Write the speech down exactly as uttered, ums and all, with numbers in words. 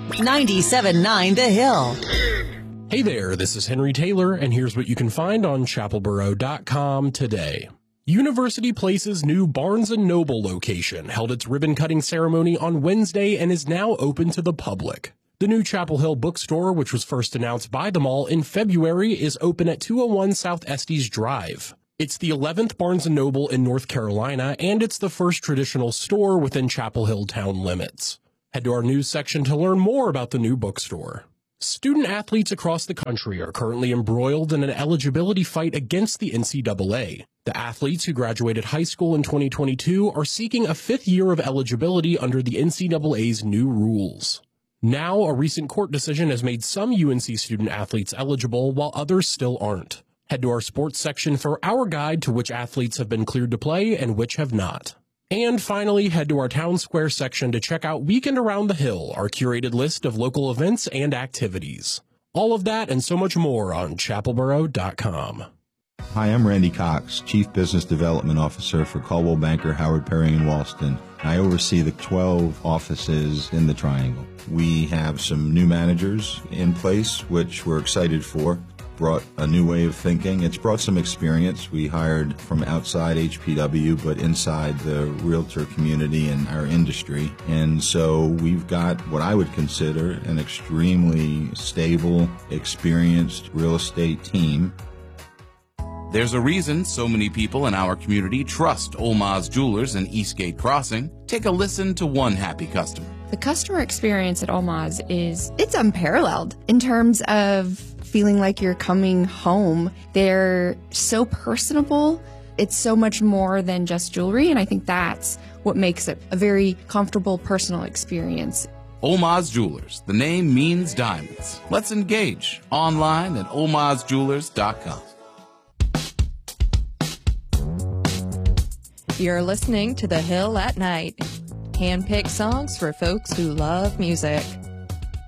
ninety-seven point nine The Hill. Hey there, this is Henry Taylor, and here's what you can find on chapel borough dot com today. University Place's new Barnes and Noble location held its ribbon-cutting ceremony on Wednesday and is now open to the public. The new Chapel Hill bookstore, which was first announced by the mall in February, is open at two oh one South Estes Drive. It's the eleventh Barnes and Noble in North Carolina, and it's the first traditional store within Chapel Hill town limits. Head to our news section to learn more about the new bookstore. Student athletes across the country are currently embroiled in an eligibility fight against the N C double A. The athletes who graduated high school in twenty twenty-two are seeking a fifth year of eligibility under the N C double A's new rules. Now, a recent court decision has made some U N C student athletes eligible, while others still aren't. Head to our sports section for our guide to which athletes have been cleared to play and which have not. And finally, head to our Town Square section to check out Weekend Around the Hill, our curated list of local events and activities. All of that and so much more on chapel borough dot com. Hi, I'm Randy Cox, Chief Business Development Officer for Coldwell Banker, Howard Perry, and Walston. I oversee the twelve offices in the Triangle. We have some new managers in place, which we're excited for. Brought a new way of thinking. It's brought some experience. We hired from outside H P W, but inside the realtor community and our industry. And so we've got what I would consider an extremely stable, experienced real estate team. There's a reason so many people in our community trust Olmaz Jewelers in Eastgate Crossing. Take a listen to one happy customer. The customer experience at Olmaz is, it's unparalleled in terms of feeling like you're coming home. They're so personable. It's so much more than just jewelry, and I think that's what makes it a very comfortable, personal experience. Olmaz Jewelers. The name means diamonds. Let's engage online at olmaz jewelers dot com. You're listening to The Hill at Night. Hand-picked songs for folks who love music.